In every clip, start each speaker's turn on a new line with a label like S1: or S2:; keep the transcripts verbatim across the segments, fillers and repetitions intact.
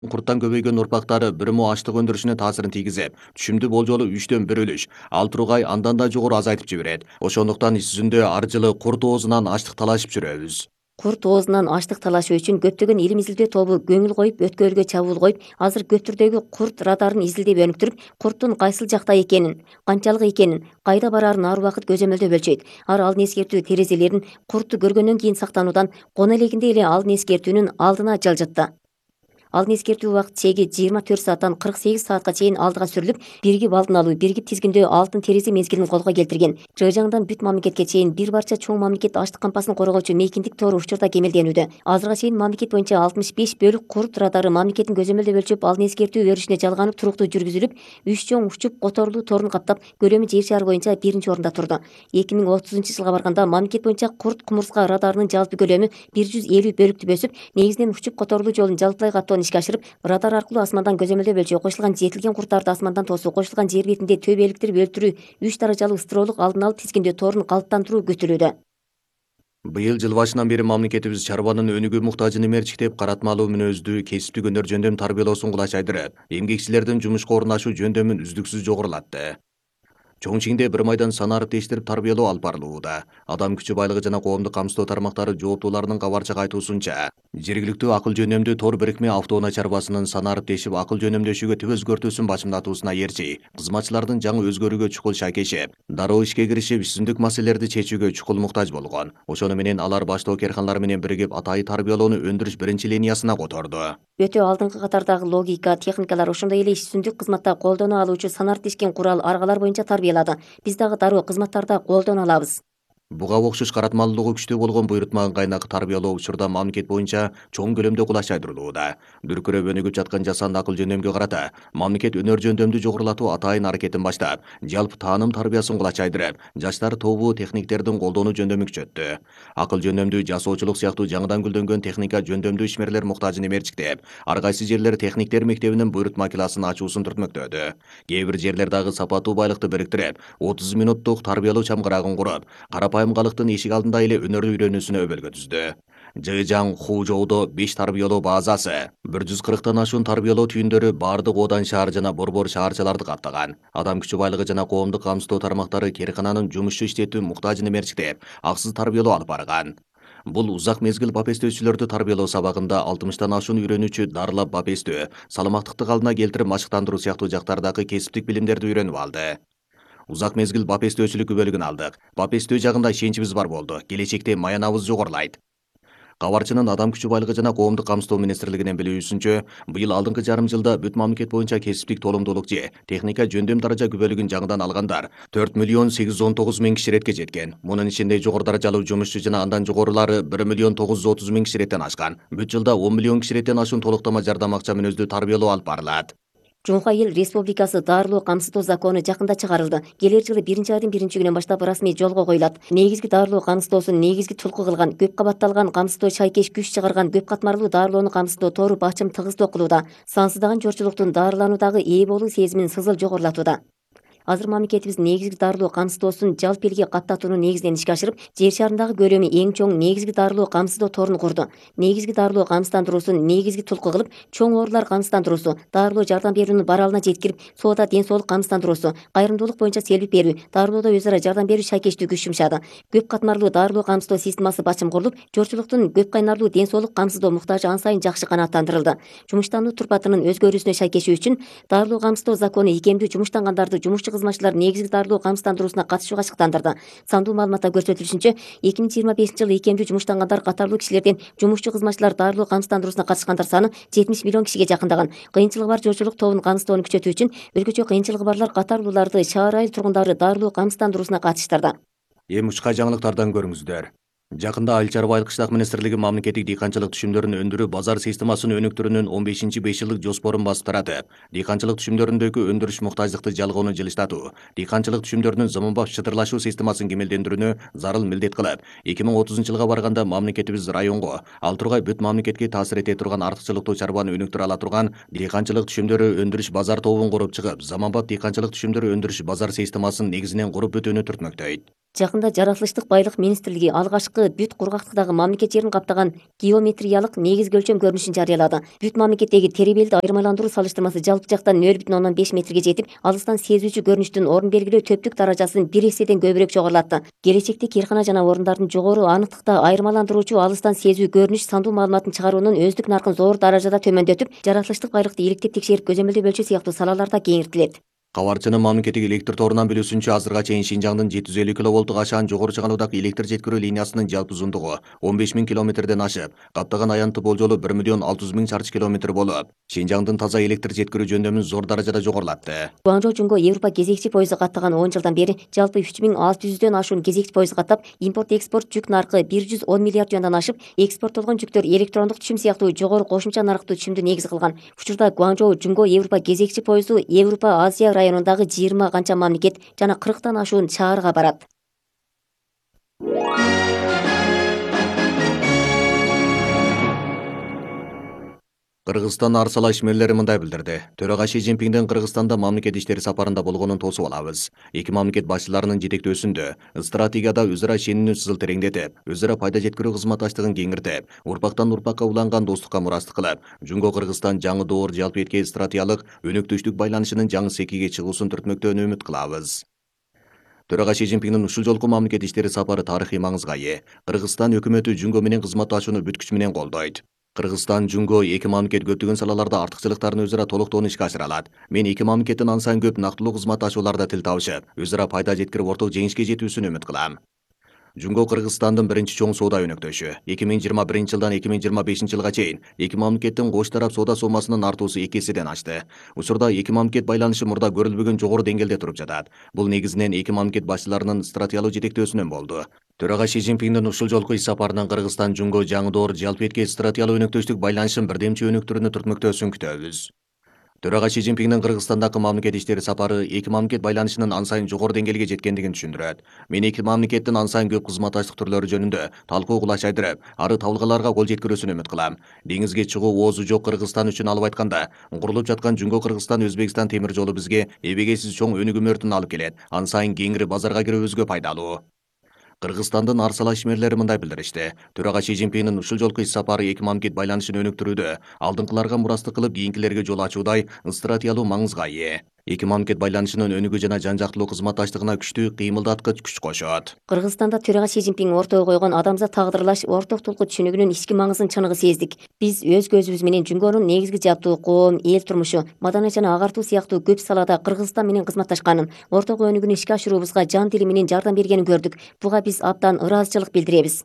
S1: Kurttan көбейген ұрпақтары бірімі аштық өндірішіне таасырын тийгизип, түшүмдү болжолу үчтөн бир үлүш, ал тургай андан да жогору азайтып жиберет. Ошондуктан иш жүзүндө ар жылы курт оозунан ачлык талашып жүрөбүз.
S2: Курт оозунан ачлык талашы үчүн көптөгөн илим изилдөө тобу көңүл коюп, өткөргө чабуул коюп, азыр көп түрдөгү курт радарын изилдеп өнүктүрүп, курттун кайсыл жакта экенин, канчалык экенин, кайда бараарын ар убакыт көзөмөлдөп өлчөйт. Ар алдын эскертүү терезелерин куртту көргөндөн кийин сактануудан коно элегинде эле алдын эскертүүнүн алдына жылжытты. Алдын эскертүү убакыт чеги жыйырма төрт сааттан кырк сегиз саатка чейин алдыга сүрүлүп, биргип алдын алуу, биргип тизгиндөө алтын терезе мезгилин колго келтирген. Жыжаңдан бүт мамлекетке чейин бир барча чоң мамлекет ачлык кампасын коргоочу мейкиндик тору учурда кемелденүүдө. Азырга чейин мамлекет боюнча алтымыш беш бөлүк курт радары мамлекеттин көзөмөлдөп өлчөп, алдын эскертүү өрүшүнө жалганып туруктуу жүргүзүлүп, үч чоң учуп которулуу торун каптап, көлөмү жер шары боюнча биринчи орунда турду. эки миң отузунчу жылга барганда мамлекет боюнча курт кумурска радарынын жалпы көлөмү бир жүз элүү бөлүктү өсүп, негизинен учуп которулуу жолун жалпылай каттоону ишке ашырып, радар аркылуу асмандан көзөмөлдөп өлчөө, кошулган жетилген курттарды асмандан тосуу, кошулган жер бетинде төбө эликтирип өлтүрүү, үч даражалуу ыстыроолук алдын алып тизгиндөө торун калыптандыруу күтүлүүдө.
S1: Быйыл жыл башынан бери мамлекетибиз чарбанын өнүгүү муктажын эмерчиктеп, каратмалуу мүнөздүү кесиптик өнөр жөндөм тарбиялоосун кулачайдырып, эмгекчилердин жумушка орунашуу жөндөмүн үздүксүз жогорулатты. Чоңчиңде бир майдан санарып тештирип тарбиялоо алып барылууда. Адам күчү байлыгы жана коомдук камсыздоо тармактары жооптууларынын кабарчык айтуусунча, жергиликтүү акыл жөнөмдүү тор бирикме автоунаа чарбасынын санарып тешип акыл жөнөмдөшүүгө түп өзгөртүүсүн бачымдатуусуна ээрчи, кызматчылардын жаңы өзгөрүүгө чукул шайкешип, дароо ишке киришип, иш-түздүк маселелерди чечүүгө чукул муктаж болгон. Ошону менен алар баштоо керканалар менен биригип атайын тарбиялоону өндүрүш биринчи линиясына которду.
S2: Өтө алдыңкы катардагы логика, техникалар, ошондой эле иш-түздүк кызматта колдоно алуучу санар тешкен курал, аргалар боюнча тарбиялады. Биз дагы дароо кызматтарда колдоно алабыз.
S1: Буга окшош каратмалуулугу күчтүү болгон буйрутмаган кайнак тарбиялоо учурда мамлекет боюнча чоң көлөмдө кулачайдырылууда. Дүркүрөп өнүгүп жаткан жасанды акыл жөндөмгө карата мамлекет өнөр жөндөмдү жогорулатуу атайын аракетин баштап, жалпы тааным тарбиясын кулачайдырып, жаштар тобу техниктердин колдонуу жөндөмү күчөттү. Акыл жөндөмдүү жасоочулук сыяктуу жаңыдан гүлдөнгөн техника жөндөмдүү ишмерлер муктажын эмерчиктеп, ар кайсы жерлер техниктер мектебинин буйрутма классын ачуусун түртмөктөдү. Кээ бир жерлер дагы сапаттуу байлыкты бириктирип, отуз минуттук тарбиялоо чамгырагын куруп, карапайым калыктын эшик алдында эле өнөр үйрөнүүсүнө өбөлгө түздү. Жыжаң Хужоудо беш тарбиялоо базасы, бир жүз кырктан ашуун тарбиялоо түйүндөрү бардык Одан шаар жана Борбор шаарчаларды каттаган. Адам күчү байлыгы жана коомдук камсыздоо тармактары керкананын жумушчу иштетүү муктажын эмерчиктеп, аксыз тарбиялоо алып барган. Бул узак мезгил бапестөөчүлөрдү тарбиялоо сабагында алтымыштан ашуун үйрөнүүчү дарылап бапестөө, саламаттыкты калдына келтирип машыктандыруу сыяктуу жактардагы кесиптик билимдерди үйрөнүп алды. Узак мезгил бапестөөчүлүк күбөлүгүн алдык. Бапестөө жагында ишеничибиз бар болду. Келечекте маянабыз жогорулайт. Кабарчынын Адам күчү байлыгы жана коомдук камсыздоо министрлигинин билүүсүнчө, быйыл алдыңкы жарым жылда бүт мамлекет боюнча кесиптик толумдуулук же техника жөндөм даража күбөлүгүн жаңыдан алгандар төрт миллион сегиз жүз он тогуз миң киши иретке жеткен. Мунун ичинде жогору даражалуу жумушчу жана андан жогорулары бир миллион тогуз жүз отуз миң киши иреттен ашкан. Бүт жылда он миллион киши иреттен ашуун толуктама жардам акча мүнөздүү тарбиялоо алып барылат.
S2: Жумка эл республикасы дарылоо камсыздоо закону жакында чыгарылды. Келер жылы биринчи айдын биринчи күнүнөн баштап расмий жолго коюлат. Негизги дарылоо камсыздоосун негизги тулку кылган, көп кабатталган камсыздоо шайкеш күч чыгарган көп катмарлуу дарылоону камсыздоо тору бачым тыгыздоо кылууда. Сансыздаган жорчулуктун дарылануудагы ээ болуу сезимин сызыл жогорулатууда. Азыр мамлекетибиз негизги дарылоо камсыздоосун жалпы элге каттатууну негизинен ишке ашырып, жер шарындагы көлөмү эң чоң негизги дарылоо камсыздоо торун курду. Негизги дарылоо камсыздандыруусун негизги тулку кылып, чоң оорулар камсыздандыруусу, дарылоо жардам берүүнүн баралына жеткирип, соода ден соолук камсыздандыруусу, кайрымдуулук боюнча селбик берүү, дарылоодо өз ара жардам берүү шайкештүү күч жумшады. Көп катмарлуу дарылоо камсыздоо системасы бачым курулуп, жорчулуктун көп кайнарлуу ден соолук камсыздоо муктажы ан сайын жакшы канааттандырылды. Жумуштануу турпатынын өзгөрүүсүнө шайкешүү үчүн дарылоо камсыздоо закону икемдүү жумуштангандарды жумушчу кызматчылар негизги дарылоо камсыздандыруусуна катышууга ашыктандырды. Сандуу маалыматта көрсөтүлүшүнчө, эки миң жыйырма бешинчи жылы икемдүү жумуштангандар катарлуу кишилерден жумушчу кызматчылар дарылоо камсыздандыруусуна катышкандар саны жетимиш миллион кишиге жакындаган. Кыйынчылыгы бар жорчулук тобун камсыздоону күчөтүү үчүн өзгөчө кыйынчылыгы барлар катарлууларды шаар айыл тургундары дарылоо камсыздандыруусуна катыштырды.
S1: Эми учка жаңылыктардан көрүңүздөр. Жакында Айыл чарба айыл кыштак министрлиги мамлекеттик дыйканчылык түшүмдөрүн өндүрүү базар системасын өнүктүрүүнүн он бешинчи беш жылдык жоспорун басып таратып, дыйканчылык түшүмдөрүндөгү өндүрүш муктаждыкты жалгоону жылыштатуу, дыйканчылык түшүмдөрүнүн заманбап шытырлашуу системасын кемелдендирүүнү зарыл милдет кылып, эки миң отузунчу жылга барганда мамлекетибиз районго, ал тургай бүт мамлекетке таасир эте турган артыкчылыктуу чарбаны өнүктүрө ала турган дыйканчылык түшүмдөрү өндүрүш базар тобун куруп чыгып, заманбап дыйканчылык түшүмдөрү өндүрүш базар системасын негизинен куруп өтүүнү түртмөктөйт.
S2: Жакында жаратылыштык байлык министрлиги алгачкы аркы бүт кургактыктагы мамлекет жерин каптаган геометриялык негизги өлчөм көрүнүшүн жарыялады. Бүт мамлекеттеги теребелди айырмаландыруу салыштырмасы жалпы жактан нөл бүтүн ондон беш метрге жетип, алыстан сезүүчү көрүнүштүн орун белгилөө төптүк даражасын бир эседен көбүрөөк жогорулатты. Келечекте киркана жана орундардын жогору аныктыкта айырмаландыруучу алыстан сезүү көрүнүш сандуу маалыматын чыгаруунун өздүк наркын зор даражада төмөндөтүп, жаратылыштык байлыкты иликтеп текшерип көзөмөлдөп өлчөө сыяктуу салаларда кеңиртилет.
S1: Кабарчынын мамлекеттик электр торунан билүүсүнчө, азырга чейин Шинжаңдын жети жүз элүү киловолттук ашаан жогору чыгануудагы электр жеткирүү линиясынын жалпы узундугу он беш миң километрден ашып, каптаган аянты болжолу bir миллион алты жүз миң чарчы километр болуп, Шинжаңдын таза электр жеткирүү жөндөмүн зор даражада жогорулатты.
S2: Гуанчжоу Жумго Европа кезекчи пойызы каттаган он жылдан бери жалпы үч миң алты жүздөн ашуун кезекчи пойыз каттап, импорт-экспорт жүк наркы бир жүз он миллиард юандан ашып, экспорттолгон жүктөр электрондук түшүм сыяктуу жогору кошумча нарыктуу түшүмдү негиз кылган. Учурда Гуанчжоу Жумго Европа кезекчи пойызу Европа Азия районундагы жыйырма канча мамлекет жана кырктан ашуун шаарга барат.
S1: Кыргызстан арсала ишмерлери мындай билдирди. Төрага Ши Цзиньпиндин Кыргызстанда мамлекет иштери сапарында болгонун тосуп алабыз. Эки мамлекет башчыларынын жетектөөсүндө стратегияда өзара ишенимди сызыл тереңдетип, өзара пайда жеткирүү кызматташтыгын кеңиртип, урпактан урпакка уланган достукка мурастык кылып, Жумго Кыргызстан жаңы доор жалпы эткен стратегиялык өнөктөштүк байланышынын жаңы секиге чыгуусун түртмөктөөнү үмүт кылабыз. Төрага Ши Цзиньпиндин ушул жолку мамлекет иштери сапары тарыхый маңызга ээ. Кыргызстан өкмөтү Жумго менен кызматташууну бүт күчү менен колдойт. Кыргызстан, Жумго эки мамлекет көптөгөн салаларда артыкчылыктарын өзара толуктоон ишке ашыра алат. Мен эки мамлекеттин ан сайын көп нактылуу кызматташууларда тил табышып, өзара пайда жеткирип орток жеңишке жетүүсүн үмүт кылам. Жумго Кыргызстандын биринчи чоң соода өнөктөшү. эки миң жыйырма биринчи жылдан эки миң жыйырма бешинчи жылга чейин эки мамлекеттин кош тарап соода сомасынын артуусу эки эседен ашты. Учурда эки мамлекет байланышы мурда көрүлбөгөн жогору деңгээлде туруп жатат. Бул негизинен эки мамлекет башчыларынын стратегиялык жетектөөсүнөн болду. Төрага Ши Цзиньпиндин ушул жолку иш сапарынан Кыргызстан Жумго жаңы доор жалпы эткен стратегиялык өнөктөштүк байланышын бирдемчи өнүктүрүүнү түртмөктөөсүн күтөбүз. Төрага Ши Цзиньпиндин Кыргызстандагы мамлекет иштери сапары эки мамлекет байланышынын ан сайын жогору деңгээлге жеткендигин түшүндүрөт. Мен эки мамлекеттин ан сайын көп кызматташтык түрлөрү жөнүндө талкуу кылышайдырып, ары табылгаларга кол жеткирүүсүн үмүт кылам. Деңизге чыгуу оозу жок Кыргызстан үчүн алып айтканда, курулуп жаткан Жумго Кыргызстан Өзбекстан темир жолу бизге эбегейсиз чоң өнүгүү мөртүн алып келет. Ан сайын кеңири базарга кирүүбүзгө пайдалуу. Кыргызстандын арсала ишмерлери мындай билдиришти. Төрага Ши Цзиньпиндин ушул жолку иш сапары эки мамлекет байланышын өнүктүрүүдө алдыңкыларга мурастык кылып кийинкилерге жол ачуудай стратегиялуу маңызга ээ. Эки мамлекет байланышынын өнүгүү жана жан жактылуу кызматташтыгына күчтүү кыймылдаткыч күч кошот.
S2: Кыргызстанда Төрага Ши Цзиньпин ортого койгон адамзат тагдырлаш орток толку түшүнүгүнүн ички маңызын чыныгы сездик. Биз өз көзүбүз менен Жумгонун негизги жаптуу коом, эл турмушу, маданият жана агартуу сыяктуу көп салада Кыргызстан менен кызматташканын, орток өнүгүүнү ишке ашыруубузга жан дили менен жардам бергенин көрдүк. Буга биз абдан ыраазычылык билдиребиз.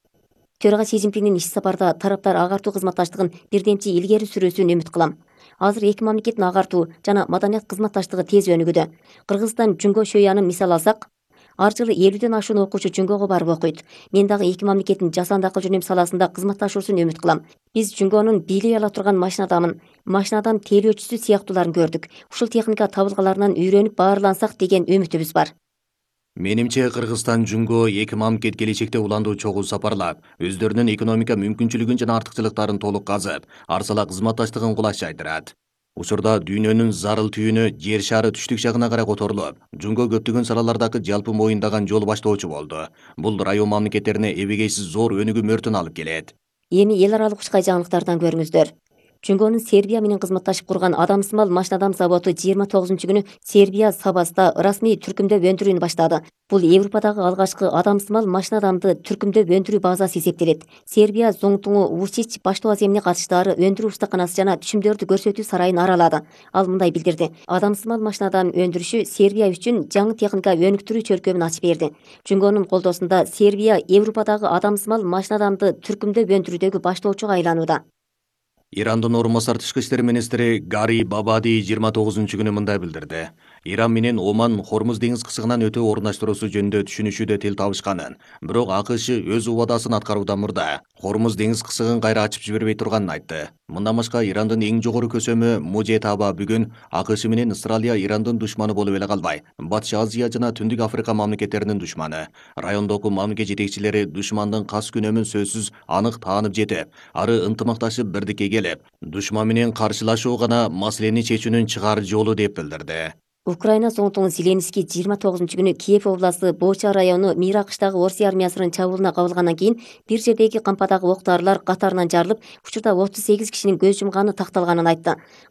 S2: Төрага Ши Цзиньпиндин иш сапарда тараптар агартуу кызматташтыгын бирдемчи илгери сүрүүсүн үмүт кылам. Азыр эки мамлекеттин агартуу жана маданият кызматташтыгы тез өнүгүүдө. Кыргызстан Жумго Шөянын мисал алсак, ар жылы элүүдөн ашуун окуучу Жумгого барып окуйт. Мен дагы эки мамлекеттин жасанды акыл жөнөм саласында кызматташуусун үмүт кылам. Биз Жумгонун бийлей ала турган машина адамын, машина адам тейлөөчүсү сыяктууларын көрдүк. Ушул техника табылгаларынан үйрөнүп баарлансак деген үмүтүбүз бар.
S1: Менимче Кыргызстан Жумго эки мамлекет келечекте уландуу чогуу сапарлап, өздөрүнүн экономика мүмкүнчүлүгүн жана артыкчылыктарын толук казып, арсала кызматташтыгын кулашайдырат. Учурда дүйнөнүн зарыл түйүнү жер шары түштүк жагына карай которулуп, Жумго көптөгөн салалардагы жалпы моюндаган жол баштоочу болду. Бул район мамлекеттерине эбегейсиз зор өнүгүү мөртүн алып келет.
S2: Эми эл аралык учкай жаңылыктардан көрүңүздөр. Жумгонун Сербия менен кызматташып курган адамсымал машина адам заводу жыйырма тогузунчу күнү Сербия Сабаста расмий түркүмдөп өндүрүүнү баштады. Бул Европадагы алгачкы адамсымал машина адамды түркүмдөп өндүрүү базасы эсептелет. Сербия Зоңтуңу Вучич баштоо аземіне катыштары өндүрүү устаканасы жана түшүмдөрдү көрсөтүү сарайын аралады. Ал мындай билдирди: адамсымал машина адам өндүрүшү Сербия үчүн жаңы техника өнүктүрүү чөлкөмүн ачып берди. Жумгонун колдоосунда Сербия Европадагы адамсымал машина адамды түркүмдөп өндүрүүдөгү баштоочуга айланууда.
S1: Ирандын орун басар тышкы иштер министри Гари Бабади жыйырма тогузунчу күнү мындай билдирди. Иран менен Оман Хормуз деңиз кысыгынан өтүү орундаштыруусу жөнүндө түшүнүшүүдө тил табышканын, бирок АКШ өз убадасын аткаруудан мурда Хормуз деңиз кысыгын кайра ачып жибербей турганын айтты. Мындан башка Ирандын эң жогору көсөмү Мужетаба бүгүн АКШ менен Исраилия Ирандын душманы болуп эле калбай, Батыш Азия жана Түндүк Африка мамлекеттеринин душманы. Райондогу мамлекет жетекчилери душмандын кас күнөмүн сөзсүз анык таанып жетип, ары ынтымакташып бирдикке келип, душман менен каршылашуу гана маселени чечүүнүн чыгаар жолу деп билдирди.
S2: Украина соңтуң Зеленский жыйырма тогузунчу күнү Киев областы Боча району Мира кыштагы Орусия армиясынын чабуулуна кабылгандан кийин бир жердеги кампадагы ок дарылар катарынан жарылып, учурда отуз сегиз кишинин көз жумганы такталганын айтты.